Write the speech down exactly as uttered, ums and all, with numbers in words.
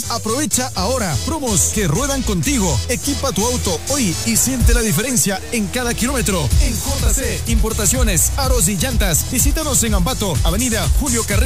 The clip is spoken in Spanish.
Aprovecha ahora promos que ruedan contigo. Equipa tu auto hoy y siente la diferencia en cada kilómetro. En J C Importaciones, Aros y Llantas. Visítanos en Ambato, Avenida Julio Carrera